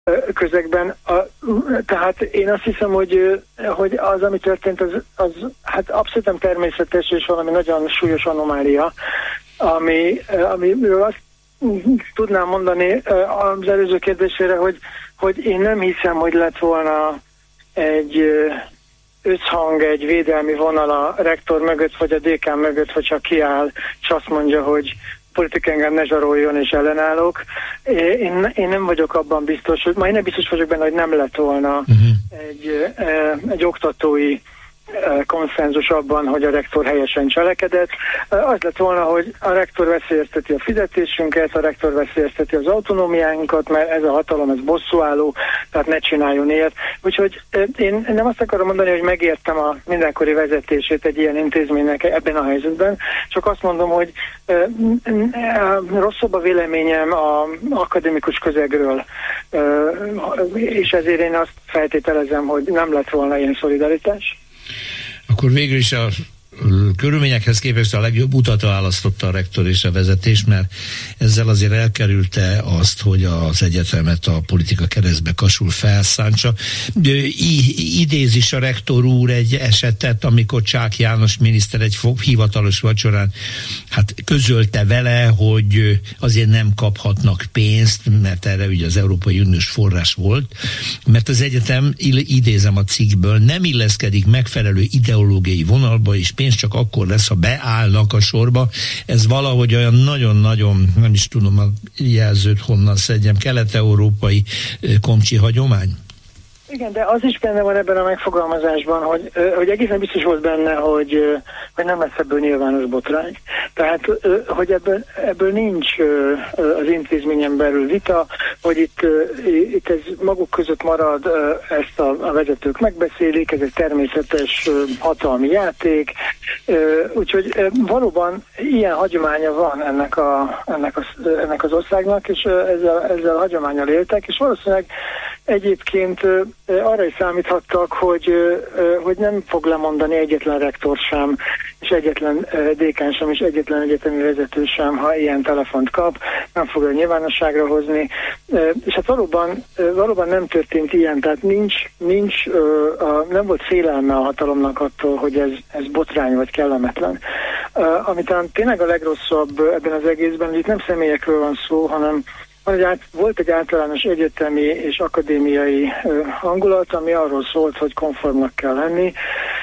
közegben. Tehát én azt hiszem, hogy az, ami történt, az hát abszolút nem természetes, és valami nagyon súlyos anomália, amiről azt tudnám mondani az előző kérdésére, hogy én nem hiszem, hogy lett volna egy összhang, egy védelmi vonal a rektor mögött, vagy a dékán mögött, hogyha kiáll, és azt mondja, hogy politika engem ne zsaroljon, és ellenállok. Én nem vagyok abban biztos, hogy én nem biztos vagyok benne, hogy nem lett volna egy oktatói konszenzus abban, hogy a rektor helyesen cselekedett. Az lett volna, hogy a rektor veszélyezteti a fizetésünket, a rektor veszélyezteti az autonómiánkat, mert ez a hatalom, ez bosszúálló, tehát ne csináljon ilyet. Úgyhogy én nem azt akarom mondani, hogy megértem a mindenkori vezetését egy ilyen intézménynek ebben a helyzetben, csak azt mondom, hogy rosszabb a véleményem az akadémikus közegről, és ezért én azt feltételezem, hogy nem lett volna ilyen szolidaritás. Akkor végül is a körülményekhez képest a legjobb utat választotta a rektor és a vezetés, mert ezzel azért elkerülte azt, hogy az egyetemet a politika keresztbe kasul felszántsa. Idéz is a rektor úr egy esetet, amikor Csák János miniszter egy hivatalos vacsorán közölte vele, hogy azért nem kaphatnak pénzt, mert erre ugye az Európai Uniós forrás volt, mert az egyetem, idézem a cikkből, nem illeszkedik megfelelő ideológiai vonalba, és pénz csak akkor lesz, ha beállnak a sorba. Ez valahogy olyan nagyon-nagyon, nem is tudom a jelzőt honnan szedjem, kelet-európai komcsi hagyomány? Igen, de az is benne van ebben a megfogalmazásban, hogy egészen biztos volt benne, hogy nem lesz ebből nyilvános botrány. Tehát, hogy ebből nincs az intézményen belül vita, hogy itt ez maguk között marad, ezt a vezetők megbeszélik, ez egy természetes hatalmi játék, úgyhogy valóban ilyen hagyománya van ennek az országnak, és ezzel a hagyománnyal éltek, és valószínűleg egyébként arra is számíthattak, hogy nem fog lemondani egyetlen rektor sem, és egyetlen dékán sem, és egyetlen egyetemi vezető sem, ha ilyen telefont kap, nem fogja nyilvánosságra hozni. És hát valóban nem történt ilyen, tehát nem volt félelme a hatalomnak attól, hogy ez botrány vagy kellemetlen. Ami talán tényleg a legrosszabb ebben az egészben, hogy itt nem személyekről van szó, hanem volt egy általános egyetemi és akadémiai hangulat, ami arról szólt, hogy konformnak kell lenni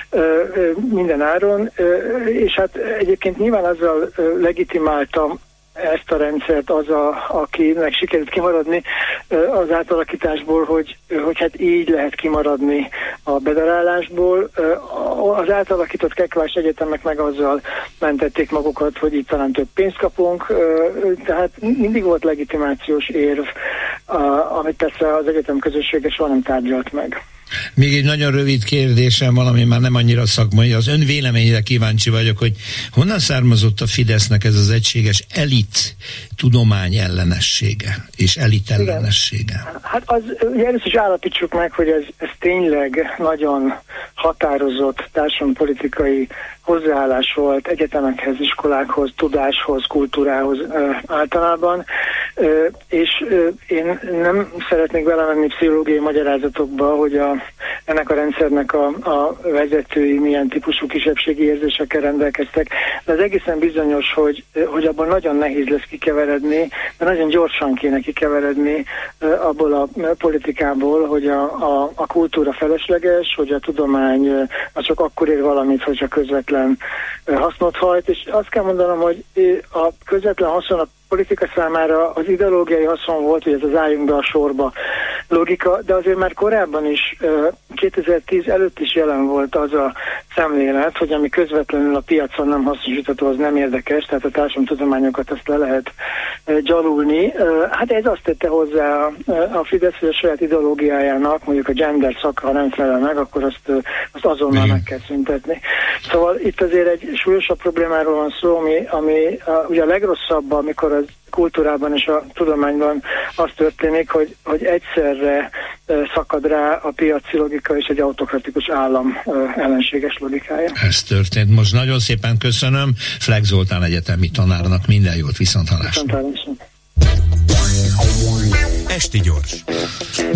minden áron, és hát egyébként nyilván azzal legitimálta ezt a rendszert akinek sikerült kimaradni az átalakításból, hogy hát így lehet kimaradni a bedarálásból. Az átalakított Kekvás egyetemek meg azzal mentették magukat, hogy itt talán több pénzt kapunk, tehát mindig volt legitimációs érv, amit persze az egyetem közössége soha nem tárgyalt meg. Még egy nagyon rövid kérdésem van, ami már nem annyira szakmai. Az ön véleményére kíváncsi vagyok, hogy honnan származott a Fidesznek ez az egységes elit tudomány ellenessége és elit ellenessége? Hát először is állapítsuk meg, hogy ez tényleg nagyon határozott társadalompolitikai hozzáállás volt egyetemekhez, iskolákhoz, tudáshoz, kultúrához általában, és én nem szeretnék belemenni pszichológiai magyarázatokba, hogy ennek a rendszernek a vezetői milyen típusú kisebbségi érzésekkel rendelkeztek, de az egészen bizonyos, hogy abban nagyon nehéz lesz kikeveredni, de nagyon gyorsan kéne kikeveredni abból a politikából, hogy a kultúra felesleges, hogy a tudomány az csak akkor ér valamit, hogyha közvetlen hasznot hajt, és azt kell mondanom, hogy a közvetlen haszon a politika számára az ideológiai haszon volt, hogy ez az álljunk be a sorba logika, de azért már korábban is, 2010 előtt is jelen volt az a szemlélet, hogy ami közvetlenül a piacon nem hasznosítható, az nem érdekes, tehát a társadalomtudományokat azt le lehet gyalulni. Hát ez azt tette hozzá a Fidesz, hogy a saját ideológiájának, mondjuk a gender szak, ha nem felel meg, akkor azt azonnal meg kell szüntetni. Szóval itt azért egy súlyosabb problémáról van szó, ami ugye a legrosszabb, amikor az kultúrában és a tudományban az történik, hogy egyszerre szakad rá a piaci logika és egy autokratikus állam ellenséges logikája. Ez történt. Most nagyon szépen köszönöm Fleck Zoltán egyetemi tanárnak, minden jót, viszonthallásra. Esti gyors.